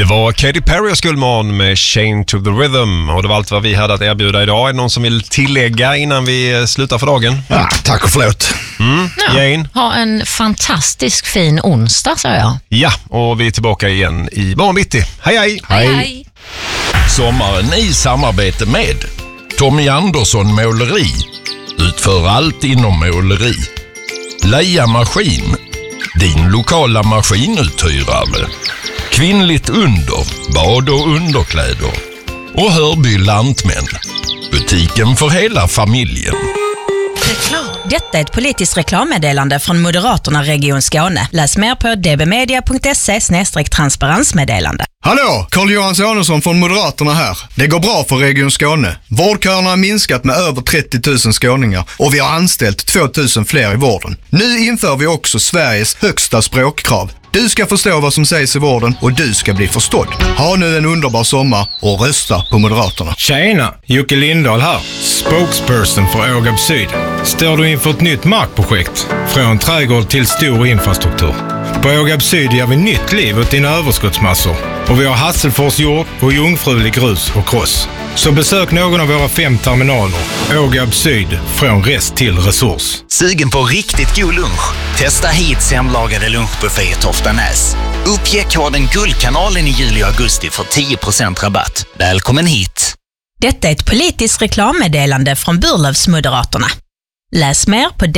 var Katy Perry och Guldmorgon med Chained to the Rhythm. Och det var allt vad vi hade att erbjuda idag. Är det någon som vill tillägga innan vi slutar för dagen? Ja, tack och förlåt. Jane? Ha en fantastisk fin onsdag, sa jag. Ja, och vi är tillbaka igen i morgon bitti. Hej, hej! Hej. Sommaren i samarbete med Tommy Andersson Måleri. Utför allt inom måleri. Leia Maskin. Din lokala maskinuthyrare. Kvinnligt under, bad och underkläder. Och Hörby Lantmän. Butiken för hela familjen. Detta är ett politiskt reklammeddelande från Moderaterna Region Skåne. Läs mer på dbmedia.se/transparensmeddelande. Hallå, Carl-Johan Sonesson från Moderaterna här. Det går bra för Region Skåne. Vårdköerna har minskat med över 30 000 skåningar och vi har anställt 2 000 fler i vården. Nu inför vi också Sveriges högsta språkkrav. Du ska förstå vad som sägs i vården och du ska bli förstådd. Ha nu en underbar sommar och rösta på Moderaterna. Tjena, Jocke Lindahl här. Spokesperson för Ågab Syd. Står du inför ett nytt markprojekt? Från trädgård till stor infrastruktur. På Ågab Syd ger vi nytt liv åt dina överskottsmassor. Och vi har Hasselfors jord och jungfrulig grus och kross. Så besök någon av våra 5 terminaler. Ågab Syd, från rest till resurs. Sugen på riktigt god lunch? Testa hit hemlagade lunchbuffé i Toftanäs. Uppge koden Guldkanalen i juli och augusti för 10% rabatt. Välkommen hit! Detta är ett politiskt reklammeddelande från Burlövs Moderaterna. Läs mer på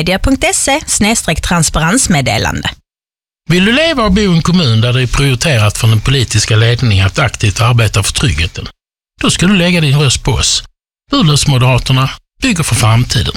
dbmedia.se/transparensmeddelande. Vill du leva och bo i en kommun där det är prioriterat från den politiska ledningen att aktivt arbeta för tryggheten? Då ska du lägga din röst på oss. Burlövs Moderaterna bygger för framtiden.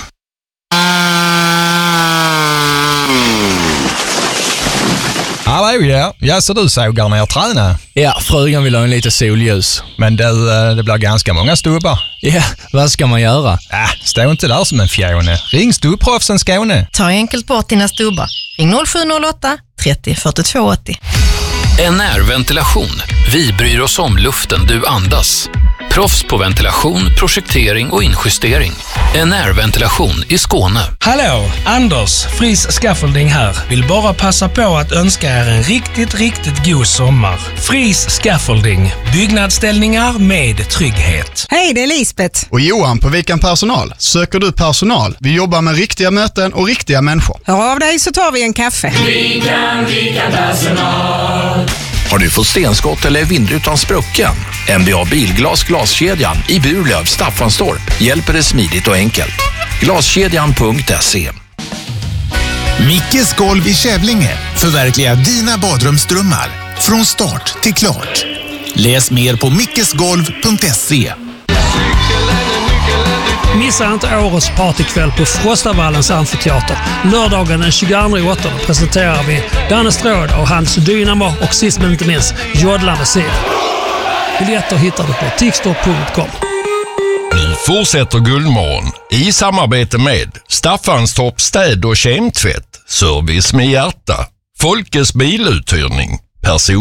Hallå, ja, så du sågar ner träna? Ja, frugan vill ha en lite solljus. Men det blir ganska många stubbar. Ja, vad ska man göra? Stå inte där som en fjone. Ring Stubbproffsen Skåne. Ta enkelt bort dina stubbar. Ring 0708 30 42 80. NR Ventilation. Vi bryr oss om luften du andas. Proffs på ventilation, projektering och injustering. NR Ventilation i Skåne. Hallå, Anders, Fris Scaffolding här. Vill bara passa på att önska er en riktigt god sommar. Fris Scaffolding. Byggnadsställningar med trygghet. Hej, det är Lisbeth. Och Johan på Vikan Personal. Söker du personal? Vi jobbar med riktiga möten och riktiga människor. Hör av dig så tar vi en kaffe. Vikan Personal. Har du fått stenskott eller vindrutan sprucken? MBA Bilglas Glaskedjan i Burlöv, Staffanstorp hjälper dig smidigt och enkelt. Glaskedjan.se. Mickes golv i Kävlinge förverkligar dina badrumsdrömmar från start till klart. Läs mer på mickesgolv.se. Missa inte årets partykväll på Frostavallens amfiteater. Lördagen den 22/8 presenterar vi Danne Stråd och hans Dynamo och sist men inte minst Jodla Musik. Biljetter hittar du på tixtor.com. Nu fortsätter Guldmorgon i samarbete med Staffanstorp städ och kemtvätt, service med hjärta, Folkets biluthyrning, person